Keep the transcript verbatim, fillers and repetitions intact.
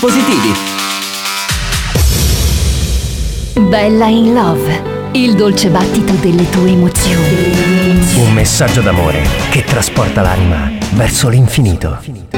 positivi. Bella in Love, il dolce battito delle tue emozioni. Un messaggio d'amore che trasporta l'anima verso l'infinito.